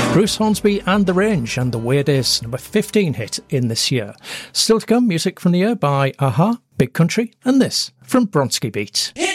Bruce Hornsby and The Range and The Weird Is, number 15 hit in this year. Still to come, music from the year by Aha, Big Country, and this from Bronski Beat.